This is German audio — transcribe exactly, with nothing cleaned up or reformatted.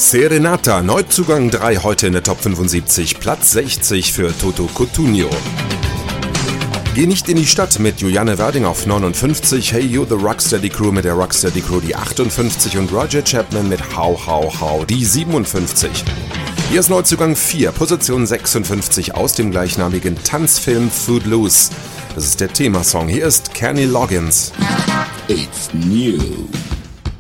Serenata, Neuzugang drei heute in der Top fünfundsiebzig, Platz sechzig für Toto Cutugno. Geh nicht in die Stadt mit Juliane Werding auf neunundfünfzig, Hey You, The Rocksteady Crew mit der Rocksteady Crew die achtundfünfzig und Roger Chapman mit How How How die siebenundfünfzig. Hier ist Neuzugang vier, Position sechsundfünfzig aus dem gleichnamigen Tanzfilm Footloose. Das ist der Themasong. Hier ist Kenny Loggins. It's new.